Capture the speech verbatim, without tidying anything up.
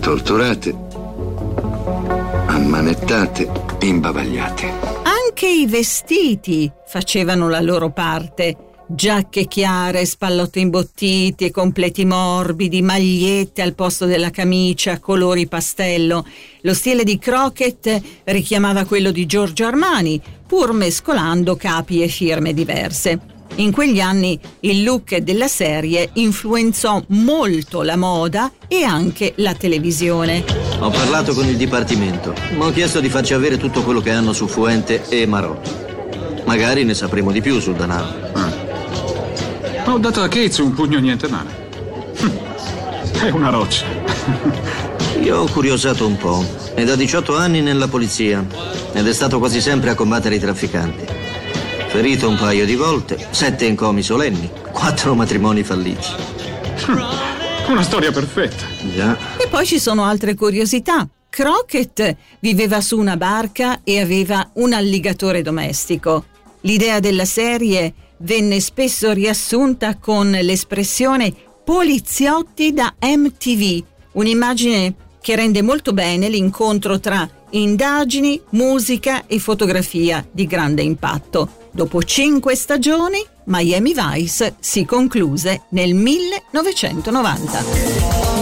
torturate, ammanettate, imbavagliate. Anche i vestiti facevano la loro parte. Giacche chiare, spallotte imbottite, completi morbidi, magliette al posto della camicia, colori pastello. Lo stile di Crockett richiamava quello di Giorgio Armani, pur mescolando capi e firme diverse. In quegli anni il look della serie influenzò molto la moda e anche la televisione. Ho parlato con il dipartimento, mi ho chiesto di farci avere tutto quello che hanno su Fuente e Marò. Magari ne sapremo di più sul denaro. Ah. Ho dato a Cates un pugno niente male. È una roccia. Io ho curiosato un po'. È da diciotto anni nella polizia ed è stato quasi sempre a combattere i trafficanti. Ferito un paio di volte, sette encomi solenni, quattro matrimoni falliti. Una storia perfetta. Già. E poi ci sono altre curiosità. Crockett viveva su una barca e aveva un alligatore domestico. L'idea della serie venne spesso riassunta con l'espressione poliziotti da M T V, un'immagine che rende molto bene l'incontro tra indagini, musica e fotografia di grande impatto. Dopo cinque stagioni, Miami Vice si concluse nel millenovecentonovanta.